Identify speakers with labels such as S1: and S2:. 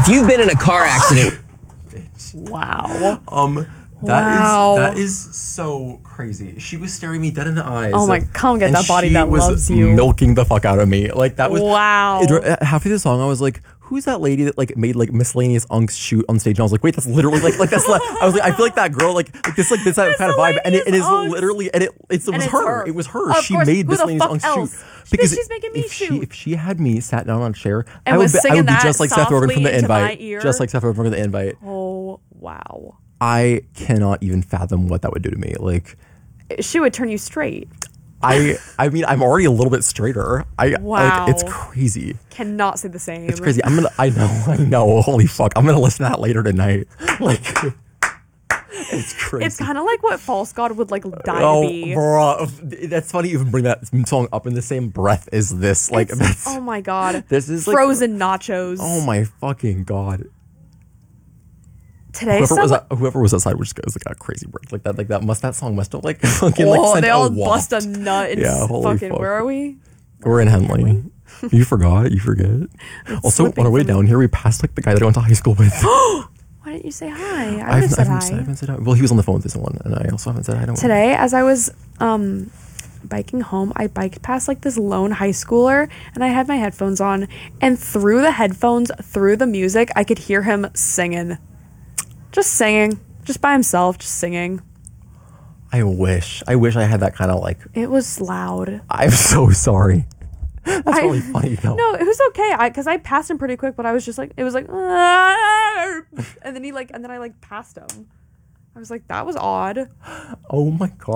S1: If you've been in a car accident,
S2: Wow.
S3: That is so crazy. She was staring me dead in the eyes.
S2: Oh my, come get
S3: and
S2: that body
S3: she
S2: that
S3: was
S2: loves you.
S3: milking the fuck out of me. Like that was
S2: Wow.
S3: Half of the song, I was like, "Who's that lady that like made like miscellaneous unks shoot on stage?" And I was like, "Wait, that's literally like that's." I was like, "I feel like that girl like this kind of vibe," and it is
S2: unks.
S3: literally it was her. It was her.
S2: Of
S3: She
S2: course,
S3: made
S2: who the
S3: miscellaneous
S2: fuck
S3: unks
S2: else?
S3: shoot
S2: Because she's making me shoot.
S3: If she had me sat down on a chair,
S2: And
S3: I
S2: was
S3: would
S2: singing
S3: be
S2: that
S3: just like Seth Rogen from the
S2: softly into my
S3: Invite,
S2: ear.
S3: just like Seth Rogen from the Invite.
S2: Oh, wow.
S3: I cannot even fathom what that would do to me. Like,
S2: She would turn you straight.
S3: I mean, I'm already a little bit straighter.
S2: Wow.
S3: Like, it's crazy.
S2: Cannot say the same.
S3: It's crazy. I know. Holy fuck. I'm gonna listen to that later tonight. Like, it's crazy.
S2: It's kind of like what False God would like die
S3: Oh,
S2: to be.
S3: bro, that's funny. You even bring that song up in the same breath as this. Like, that's,
S2: Oh my God.
S3: this is like,
S2: Frozen nachos.
S3: oh my fucking God.
S2: Today,
S3: Whoever was outside was like a crazy bird. Like that song must have like fucking like
S2: oh,
S3: sent
S2: they
S3: a
S2: all
S3: waft.
S2: bust a nut. And
S3: Yeah, holy
S2: fucking,
S3: fuck.
S2: where are we?
S3: We're in Henley. You forgot. You forget. Also, on our way down here, we passed like the guy that I went to high school with.
S2: Why didn't you say hi? I haven't said hi.
S3: I haven't said hi. Well, he was on the phone with this one, and I also haven't said hi to him.
S2: Today, as I was biking home, I biked past like this lone high schooler, and I had my headphones on, and through the headphones, through the music, I could hear him singing. Just singing. Just by himself, just singing.
S3: I wish I had that kind of like.
S2: It was loud.
S3: I'm so sorry. That's really funny though.
S2: No, it was okay. Because I passed him pretty quick, but I was just like, it was like, and then I like passed him. I was like, that was odd.
S3: Oh my God.